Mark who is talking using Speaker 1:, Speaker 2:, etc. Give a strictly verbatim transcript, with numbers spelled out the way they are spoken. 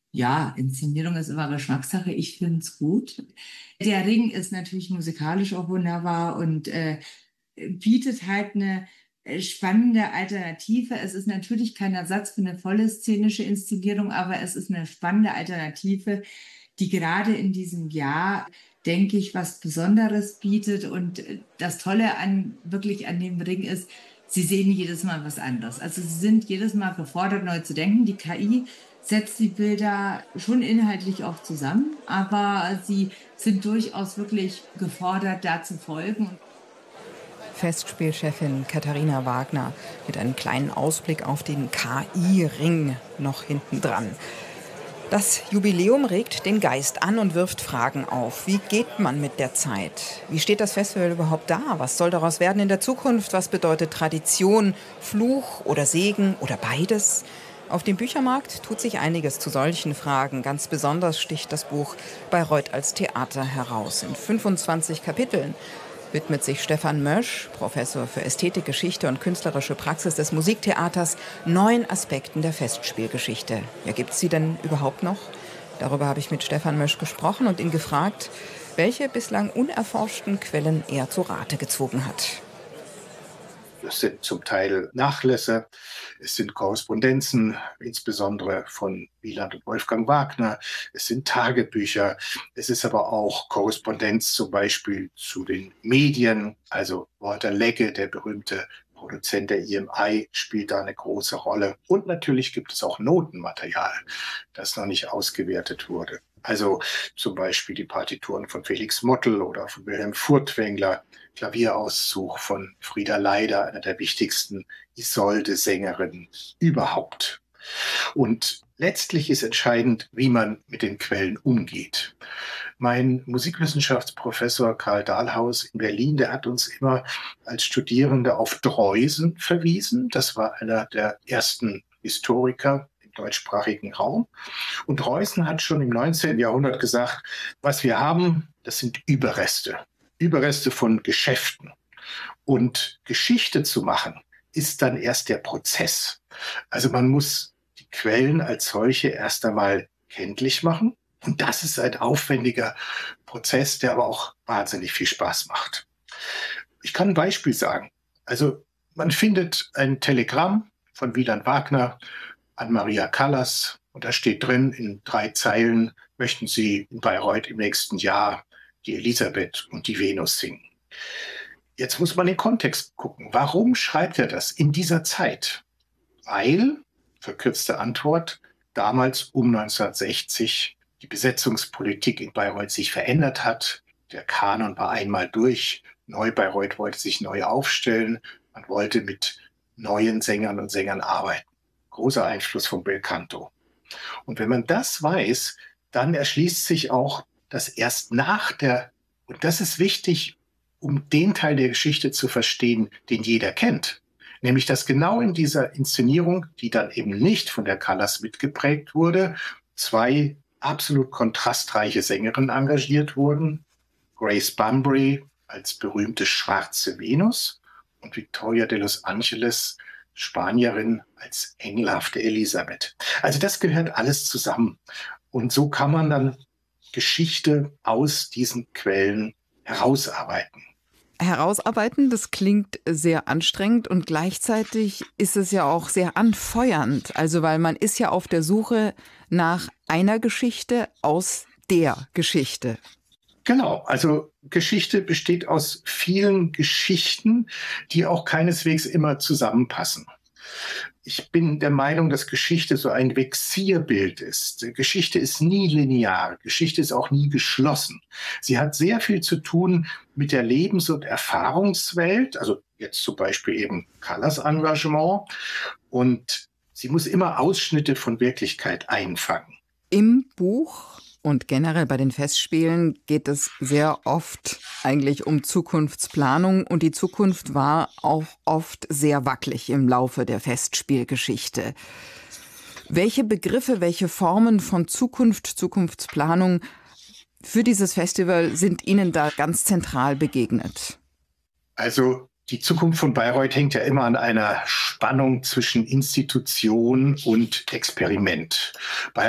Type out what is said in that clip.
Speaker 1: Ja, Inszenierung ist immer Geschmackssache. Ich finde es gut. Der Ring ist natürlich musikalisch auch wunderbar und äh, bietet halt eine äh, spannende Alternative. Es ist natürlich kein Ersatz für eine volle szenische Inszenierung, aber es ist eine spannende Alternative, die gerade in diesem Jahr, denke ich, was Besonderes bietet. Und äh, das Tolle an wirklich an dem Ring ist, sie sehen jedes Mal was anderes. Also sie sind jedes Mal gefordert, neu zu denken. Die K I setzt die Bilder schon inhaltlich auch zusammen, aber sie sind durchaus wirklich gefordert, da zu folgen.
Speaker 2: Festspielchefin Katharina Wagner mit einem kleinen Ausblick auf den K I-Ring noch hinten dran. Das Jubiläum regt den Geist an und wirft Fragen auf. Wie geht man mit der Zeit? Wie steht das Festival überhaupt da? Was soll daraus werden in der Zukunft? Was bedeutet Tradition, Fluch oder Segen oder beides? Auf dem Büchermarkt tut sich einiges zu solchen Fragen. Ganz besonders sticht das Buch Bayreuth als Theater heraus. In fünfundzwanzig Kapiteln widmet sich Stefan Mösch, Professor für Ästhetik, Geschichte und künstlerische Praxis des Musiktheaters, neuen Aspekten der Festspielgeschichte. Ja, gibt es sie denn überhaupt noch? Darüber habe ich mit Stefan Mösch gesprochen und ihn gefragt, welche bislang unerforschten Quellen er zu Rate gezogen hat.
Speaker 3: Es sind zum Teil Nachlässe, es sind Korrespondenzen, insbesondere von Wieland und Wolfgang Wagner, es sind Tagebücher, es ist aber auch Korrespondenz zum Beispiel zu den Medien, also Walter Legge, der berühmte Produzent der E M I, spielt da eine große Rolle. Und natürlich gibt es auch Notenmaterial, das noch nicht ausgewertet wurde. Also zum Beispiel die Partituren von Felix Mottl oder von Wilhelm Furtwängler, Klavierauszug von Frieda Leider, einer der wichtigsten Isolde-Sängerinnen überhaupt. Und letztlich ist entscheidend, wie man mit den Quellen umgeht. Mein Musikwissenschaftsprofessor Karl Dahlhaus in Berlin, der hat uns immer als Studierende auf Droysen verwiesen. Das war einer der ersten Historiker im deutschsprachigen Raum. Und Droysen hat schon im neunzehnten Jahrhundert gesagt, was wir haben, das sind Überreste. Überreste von Geschäften. Und Geschichte zu machen, ist dann erst der Prozess. Also man muss die Quellen als solche erst einmal kenntlich machen. Und das ist ein aufwendiger Prozess, der aber auch wahnsinnig viel Spaß macht. Ich kann ein Beispiel sagen. Also man findet ein Telegramm von Wieland Wagner an Maria Callas. Und da steht drin in drei Zeilen, möchten Sie in Bayreuth im nächsten Jahr die Elisabeth und die Venus singen. Jetzt muss man den Kontext gucken. Warum schreibt er das in dieser Zeit? Weil, verkürzte Antwort, damals um neunzehnhundertsechzig die Besetzungspolitik in Bayreuth sich verändert hat. Der Kanon war einmal durch. Neu-Bayreuth wollte sich neu aufstellen. Man wollte mit neuen Sängern und Sängern arbeiten. Großer Einfluss von Belcanto. Und wenn man das weiß, dann erschließt sich auch, dass erst nach der, und das ist wichtig, um den Teil der Geschichte zu verstehen, den jeder kennt, nämlich dass genau in dieser Inszenierung, die dann eben nicht von der Callas mitgeprägt wurde, zwei absolut kontrastreiche Sängerinnen engagiert wurden. Grace Bunbury als berühmte schwarze Venus und Victoria de los Angeles, Spanierin, als engelhafte Elisabeth. Also das gehört alles zusammen. Und so kann man dann Geschichte aus diesen Quellen herausarbeiten.
Speaker 2: Herausarbeiten, das klingt sehr anstrengend und gleichzeitig ist es ja auch sehr anfeuernd. Also weil man ist ja auf der Suche nach einer Geschichte aus der Geschichte.
Speaker 3: Genau, also Geschichte besteht aus vielen Geschichten, die auch keineswegs immer zusammenpassen. Ich bin der Meinung, dass Geschichte so ein Vexierbild ist. Geschichte ist nie linear. Geschichte ist auch nie geschlossen. Sie hat sehr viel zu tun mit der Lebens- und Erfahrungswelt, also jetzt zum Beispiel eben Callas Engagement. Und sie muss immer Ausschnitte von Wirklichkeit einfangen.
Speaker 2: Im Buch und generell bei den Festspielen geht es sehr oft eigentlich um Zukunftsplanung. Und die Zukunft war auch oft sehr wackelig im Laufe der Festspielgeschichte. Welche Begriffe, welche Formen von Zukunft, Zukunftsplanung für dieses Festival sind Ihnen da ganz zentral begegnet?
Speaker 3: Also die Zukunft von Bayreuth hängt ja immer an einer Spannung zwischen Institution und Experiment.